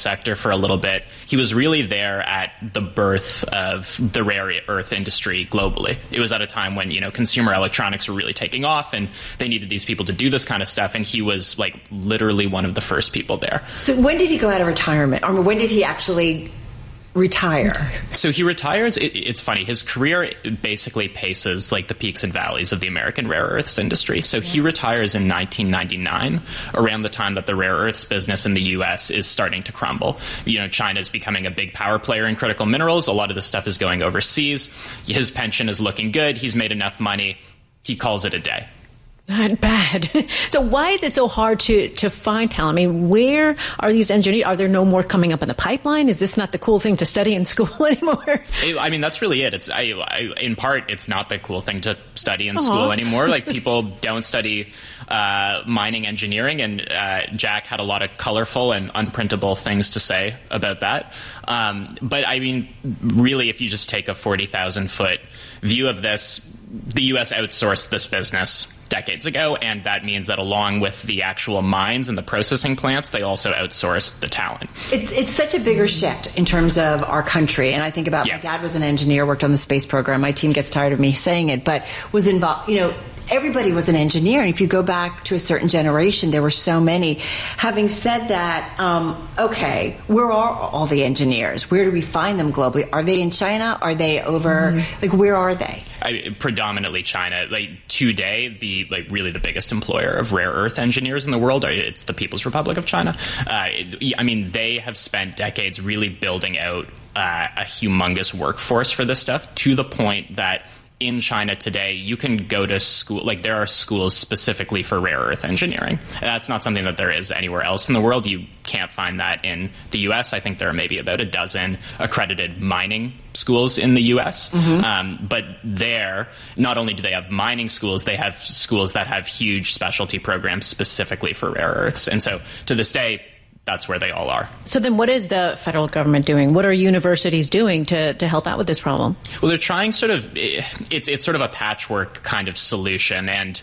sector for a little bit. He was really there at the birth of the rare earth industry globally. It was at a time when, consumer electronics were really taking off and they needed these people to do this kind of stuff. And he was like literally one of the first people there. So when did he go out of retirement? Or when did he actually retire? So he retires. It's funny. His career basically paces like the peaks and valleys of the American rare earths industry. So he retires in 1999, around the time that the rare earths business in the U.S. is starting to crumble. China is becoming a big power player in critical minerals. A lot of this stuff is going overseas. His pension is looking good. He's made enough money. He calls it a day. Not bad. So why is it so hard to find talent? I mean, where are these engineers? Are there no more coming up in the pipeline? Is this not the cool thing to study in school anymore? I mean, that's really it. It's in part, it's not the cool thing to study in school anymore. Like, people don't study mining engineering, and Jack had a lot of colorful and unprintable things to say about that. But I mean, really, if you just take a 40,000-foot view of this, the U.S. outsourced this business decades ago, and that means that along with the actual mines and the processing plants, they also outsourced the talent. It's such a bigger shift in terms of our country, and I think about my dad was an engineer, worked on the space program. My team gets tired of me saying it, but was involved, everybody was an engineer, and if you go back to a certain generation, there were so many. Having said that, okay, where are all the engineers? Where do we find them globally? Are they in China? Are they over? Where are they? Predominantly China. Today, really the biggest employer of rare earth engineers in the world, it's the People's Republic of China. They have spent decades really building out a humongous workforce for this stuff, to the point that in China today, you can go to school, there are schools specifically for rare earth engineering. And that's not something that there is anywhere else in the world. You can't find that in the U.S. I think there are maybe about a dozen accredited mining schools in the U.S. But there, not only do they have mining schools, they have schools that have huge specialty programs specifically for rare earths. And so to this day, that's where they all are. So then what is the federal government doing? What are universities doing to help out with this problem? Well, they're trying it's sort of a patchwork kind of solution. And,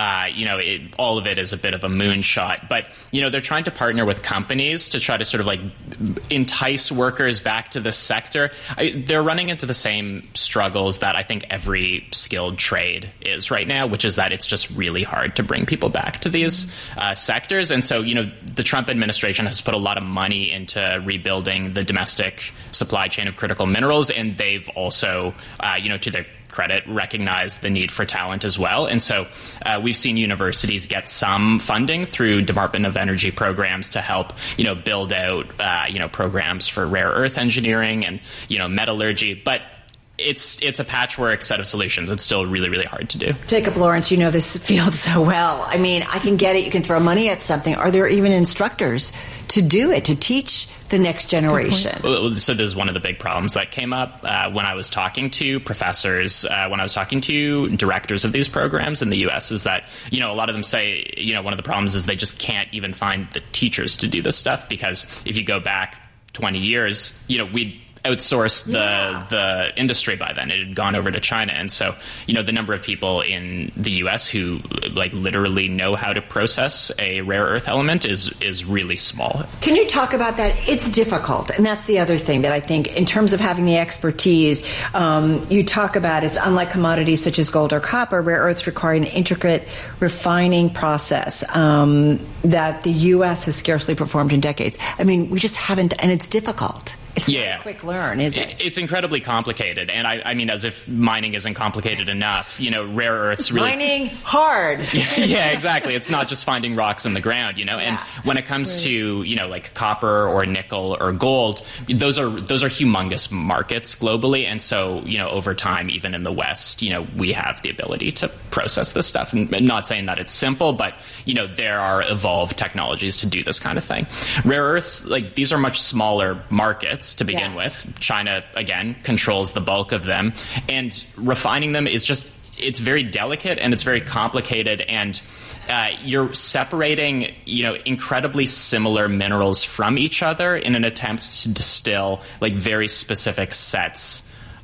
all of it is a bit of a moonshot. But, they're trying to partner with companies to try to sort of entice workers back to this sector. They're running into the same struggles that I think every skilled trade is right now, which is that it's just really hard to bring people back to these sectors. And so, the Trump administration has put a lot of money into rebuilding the domestic supply chain of critical minerals, and they've also, to their credit, recognized the need for talent as well. And so we've seen universities get some funding through Department of Energy programs to help, build out, programs for rare earth engineering and, metallurgy. But it's a patchwork set of solutions. It's still really, really hard to do. Jacob Lawrence, you know this field so well. I mean, I can get it. You can throw money at something. Are there even instructors to do it, to teach the next generation? So this is one of the big problems that came up when I was talking to professors, when I was talking to directors of these programs in the U.S., is that, a lot of them say, one of the problems is they just can't even find the teachers to do this stuff, because if you go back 20 years, we'd outsourced the industry by then. It had gone over to China. And so, the number of people in the U.S. who literally know how to process a rare earth element is really small. Can you talk about that? It's difficult. And that's the other thing that I think, in terms of having the expertise, you talk about it's unlike commodities such as gold or copper, rare earths require an intricate refining process that the U.S. has scarcely performed in decades. I mean, we just haven't, and it's difficult. It's not a quick learn, is it? It's incredibly complicated. And I mean, as if mining isn't complicated enough, rare earths really... Mining hard. Yeah, exactly. It's not just finding rocks in the ground, And when it comes to, copper or nickel or gold, those are humongous markets globally. And so, over time, even in the West, we have the ability to process this stuff. And not saying that it's simple, but, there are evolved technologies to do this kind of thing. Rare earths, these are much smaller markets to begin with. China, again, controls the bulk of them. And refining them is it's very delicate and it's very complicated. And you're separating, incredibly similar minerals from each other in an attempt to distill very specific sets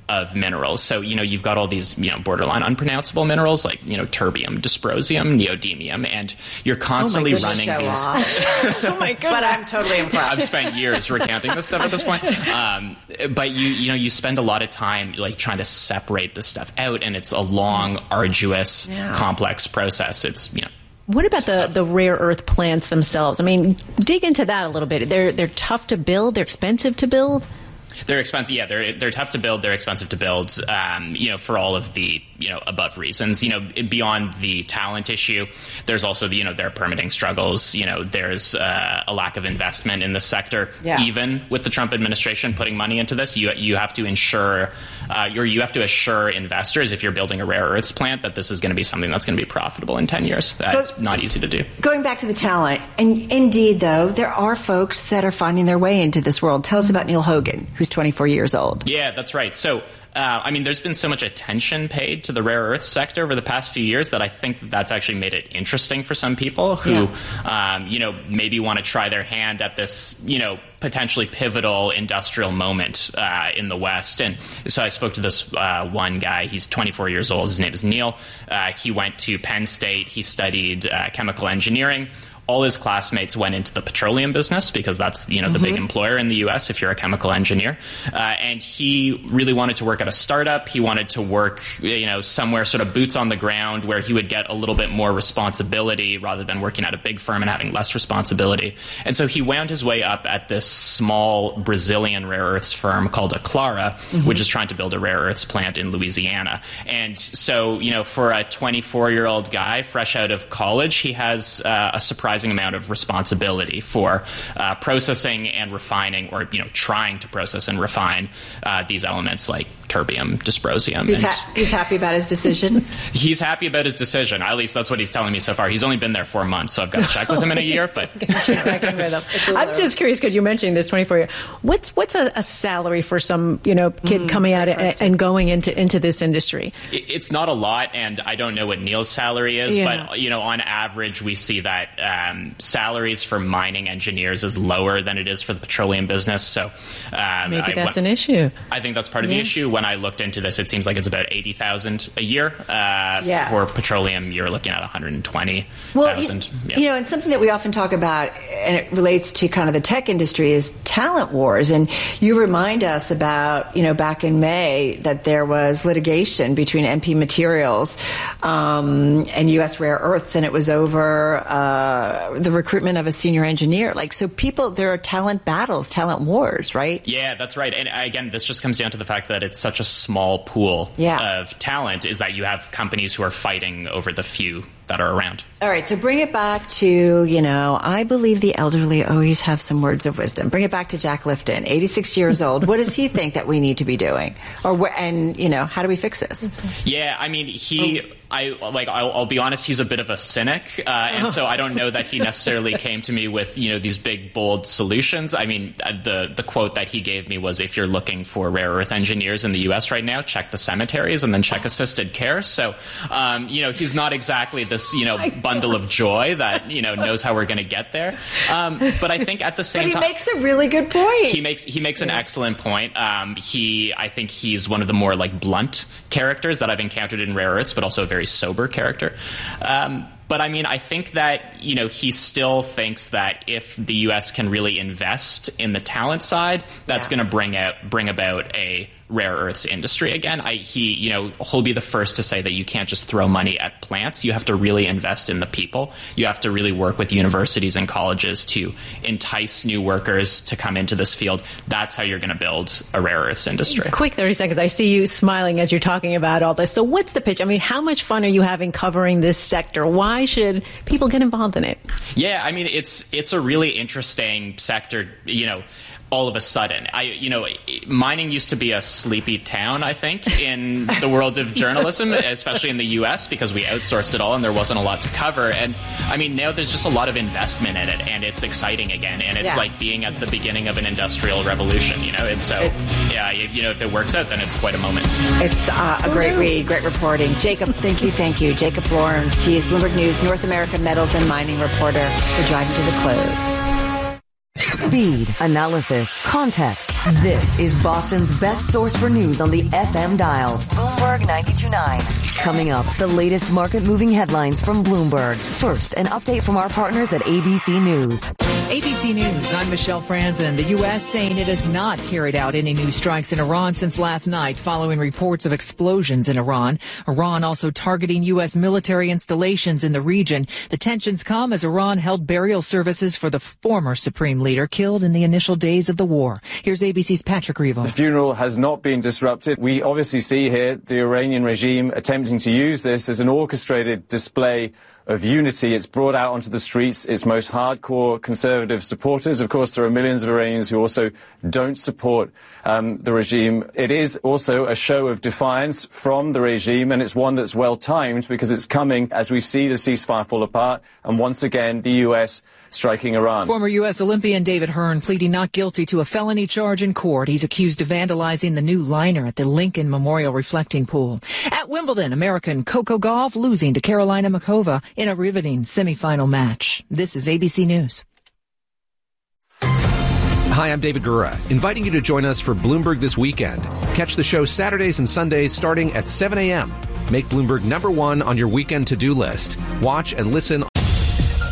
of minerals. So, you've got all these, borderline unpronounceable minerals like, terbium, dysprosium, neodymium, and you're constantly running these. Oh my God. But I'm totally impressed. I've spent years recounting this stuff at this point. But you spend a lot of time like trying to separate this stuff out, and it's a long, arduous, complex process. It's, What about the rare earth plants themselves? I mean, dig into that a little bit. They're tough to build. They're expensive to build. They're expensive. Yeah, they're tough to build. They're expensive to build. For all of the above reasons. Beyond the talent issue, there's also there are permitting struggles. There's a lack of investment in the sector. Yeah. Even with the Trump administration putting money into this, you have to ensure you have to assure investors, if you're building a rare earths plant, that this is going to be something that's going to be profitable in 10 years. That's not easy to do. Going back to the talent, and indeed, though, there are folks that are finding their way into this world. Tell us about Neil Hogan, who's 24 years old. Yeah, that's right. So, there's been so much attention paid to the rare earth sector over the past few years that I think that's actually made it interesting for some people who, maybe want to try their hand at this, potentially pivotal industrial moment in the West. And so I spoke to this one guy. He's 24 years old. His name is Neil. He went to Penn State. He studied chemical engineering. All his classmates went into the petroleum business because that's, the big employer in the U.S. if you're a chemical engineer. And he really wanted to work at a startup. He wanted to work, somewhere sort of boots on the ground where he would get a little bit more responsibility rather than working at a big firm and having less responsibility. And so he wound his way up at this small Brazilian rare earths firm called Aclara, which is trying to build a rare earths plant in Louisiana. And so, for a 24-year-old guy fresh out of college, he has a surprising amount of responsibility for processing and refining, or trying to process and refine these elements like terbium, dysprosium. He's happy about his decision. He's happy about his decision. At least that's what he's telling me so far. He's only been there 4 months, so I've got to check with him in a year. But I'm just curious because you mentioned this 24-year. What's a salary for some kid coming out and going into this industry? It's not a lot, and I don't know what Neil's salary is, but on average we see that salaries for mining engineers is lower than it is for the petroleum business. So maybe that's an issue. I think that's part of the issue. When I looked into this, it seems like it's about $80,000 a year. For petroleum, you're looking at $120,000. Well, and something that we often talk about, and it relates to kind of the tech industry, is talent wars. And you remind us about, back in May, that there was litigation between MP Materials and U.S. Rare Earths, and it was over the recruitment of a senior engineer. There are talent battles, talent wars, right? Yeah, that's right. And again, this just comes down to the fact that it's such a small pool of talent, is that you have companies who are fighting over the few that are around. All right, so bring it back to, I believe the elderly always have some words of wisdom. Bring it back to Jack Lifton, 86 years old. What does he think that we need to be doing? How do we fix this? Yeah, I mean, I'll be honest, he's a bit of a cynic. And so I don't know that he necessarily came to me with, these big, bold solutions. I mean, the quote that he gave me was, if you're looking for rare earth engineers in the U.S. right now, check the cemeteries and then check assisted care. So, he's not exactly this, bundle of joy that, knows how we're going to get there. But I think at the same time, he makes a really good point. He makes an excellent point. I think he's one of the more blunt characters that I've encountered in rare earths, but also a very sober character. But I mean, I think that, he still thinks that if the U.S. can really invest in the talent side, that's going to bring about a rare earths industry again. He'll be the first to say that you can't just throw money at plants. You have to really invest in the people. You have to really work with universities and colleges to entice new workers to come into this field. That's how you're going to build a rare earths industry. Quick 30 seconds. I see you smiling as you're talking about all this. So what's the pitch? I mean, how much fun are you having covering this sector? Why should people get involved in it? Yeah, I mean, it's a really interesting sector, all of a sudden. Mining used to be a sleepy town, I think, in the world of journalism, especially in the U.S., because we outsourced it all and there wasn't a lot to cover. And I mean, now there's just a lot of investment in it, and it's exciting again. And it's like being at the beginning of an industrial revolution, if it works out, then it's quite a moment. It's a great read, great reporting. Jacob, thank you. Jacob Lawrence, he is Bloomberg News North America Metals and Mining reporter. We're driving to the close. Speed, analysis, context. This is Boston's best source for news on the FM dial. Bloomberg 92.9. Coming up, the latest market-moving headlines from Bloomberg. First, an update from our partners at ABC News. ABC News, I'm Michelle Franzen. The U.S. saying it has not carried out any new strikes in Iran since last night following reports of explosions in Iran. Iran also targeting U.S. military installations in the region. The tensions come as Iran held burial services for the former supreme leader killed in the initial days of the war. Here's ABC's Patrick Revo. The funeral has not been disrupted. We obviously see here the Iranian regime attempting to use this as an orchestrated display of unity. It's brought out onto the streets its most hardcore conservative supporters. Of course, there are millions of Iranians who also don't support the regime. It is also a show of defiance from the regime, and it's one that's well timed because it's coming as we see the ceasefire fall apart, and once again the U.S. striking Iran. Former U.S. Olympian David Hearn pleading not guilty to a felony charge in court. He's accused of vandalizing the new liner at the Lincoln Memorial Reflecting Pool. At Wimbledon, American Coco Gauff losing to Karolina Muchova in a riveting semifinal match. This is ABC News. Hi, I'm David Gura, inviting you to join us for Bloomberg This Weekend. Catch the show Saturdays and Sundays starting at 7 a.m. Make Bloomberg #1 on your weekend to-do list. Watch and listen